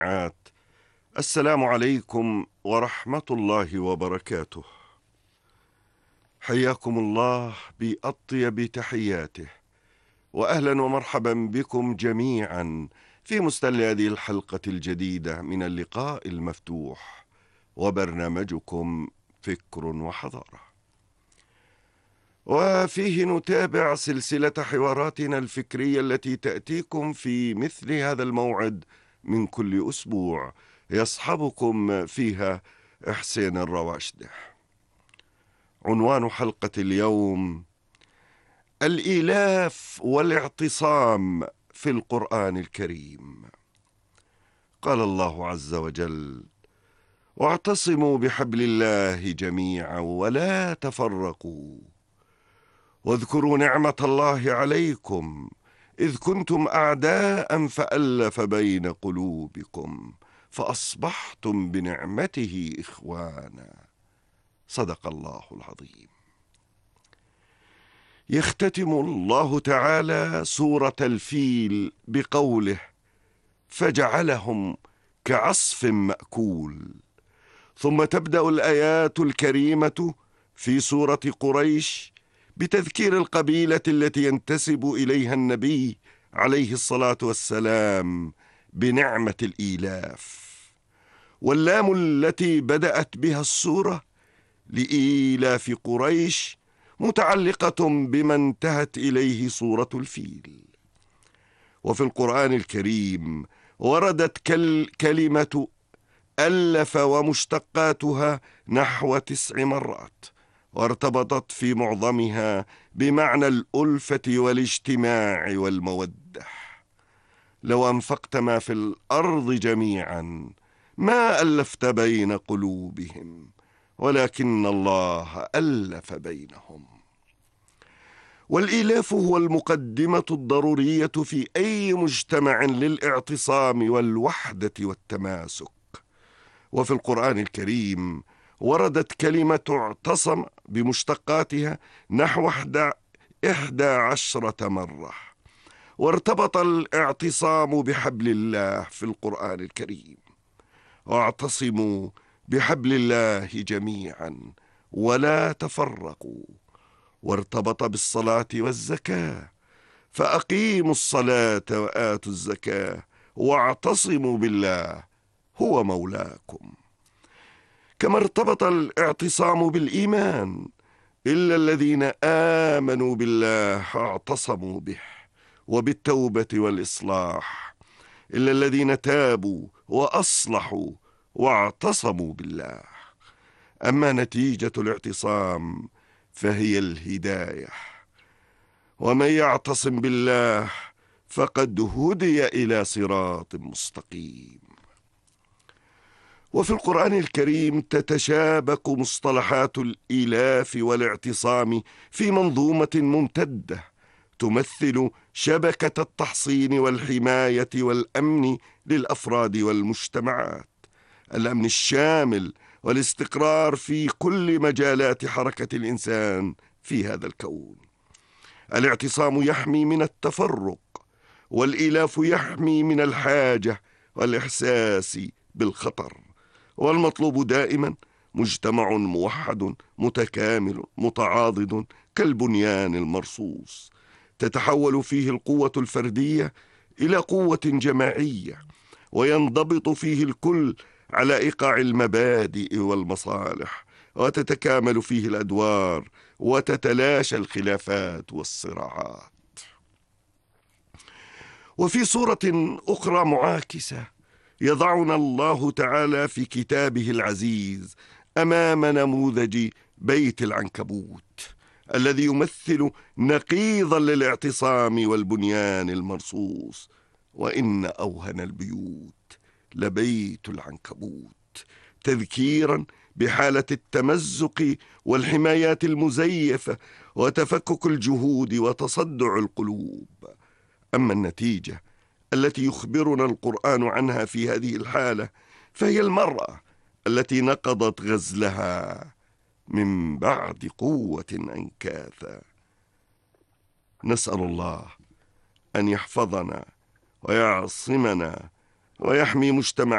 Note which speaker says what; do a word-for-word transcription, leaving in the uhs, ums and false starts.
Speaker 1: والمستمعات، السلام عليكم ورحمة الله وبركاته. حياكم الله بأطيب تحياته، وأهلا ومرحبا بكم جميعا في مستل هذه الحلقة الجديدة من اللقاء المفتوح وبرنامجكم فكر وحضارة، وفيه نتابع سلسلة حواراتنا الفكرية التي تأتيكم في مثل هذا الموعد من كل أسبوع، يصحبكم فيها حسين الرواشده. عنوان حلقة اليوم: الإيلاف والاعتصام في القرآن الكريم. قال الله عز وجل: واعتصموا بحبل الله جميعا ولا تفرقوا، واذكروا نعمة الله عليكم إذ كنتم أعداء فألف بين قلوبكم فأصبحتم بنعمته إخوانا. صدق الله العظيم. يختتم الله تعالى سورة الفيل بقوله: فجعلهم كعصف مأكول. ثم تبدأ الآيات الكريمة في سورة قريش بتذكير القبيلة التي ينتسب إليها النبي عليه الصلاة والسلام بنعمة الإيلاف، واللام التي بدأت بها السورة لإيلاف قريش متعلقة بما انتهت إليه سورة الفيل. وفي القرآن الكريم وردت كل كلمة ألف ومشتقاتها نحو تسع مرات، وارتبطت في معظمها بمعنى الألفة والاجتماع والمودة. لو أنفقت ما في الأرض جميعا ما ألفت بين قلوبهم ولكن الله ألف بينهم. والإيلاف هو المقدمة الضرورية في أي مجتمع للاعتصام والوحدة والتماسك. وفي القرآن الكريم وردت كلمة اعتصم بمشتقاتها نحو إحدى عشرة مرة، وارتبط الاعتصام بحبل الله في القرآن الكريم: واعتصموا بحبل الله جميعا ولا تفرقوا. وارتبط بالصلاة والزكاة: فأقيموا الصلاة وآتوا الزكاة واعتصموا بالله هو مولاكم. كما ارتبط الاعتصام بالإيمان: إلا الذين آمنوا بالله اعتصموا به، وبالتوبة والإصلاح: إلا الذين تابوا وأصلحوا واعتصموا بالله. أما نتيجة الاعتصام فهي الهداية، ومن يعتصم بالله فقد هدي إلى صراط مستقيم. وفي القرآن الكريم تتشابك مصطلحات الإيلاف والاعتصام في منظومة ممتدة تمثل شبكة التحصين والحماية والأمن للأفراد والمجتمعات، الأمن الشامل والاستقرار في كل مجالات حركة الإنسان في هذا الكون. الاعتصام يحمي من التفرق، والإيلاف يحمي من الحاجة والإحساس بالخطر. والمطلوب دائما مجتمع موحد متكامل متعاضد كالبنيان المرصوص، تتحول فيه القوة الفردية إلى قوة جماعية، وينضبط فيه الكل على إيقاع المبادئ والمصالح، وتتكامل فيه الأدوار وتتلاشى الخلافات والصراعات. وفي سورة أخرى معاكسة يضعنا الله تعالى في كتابه العزيز أمام نموذج بيت العنكبوت الذي يمثل نقيضا للاعتصام والبنيان المرصوص: وإن أوهن البيوت لبيت العنكبوت، تذكيرا بحالة التمزق والحمايات المزيفة وتفكك الجهود وتصدع القلوب. أما النتيجة التي يخبرنا القرآن عنها في هذه الحالة فهي المرأة التي نقضت غزلها من بعد قوة أنكاثا. نسأل الله أن يحفظنا ويعصمنا ويحمي مجتمعات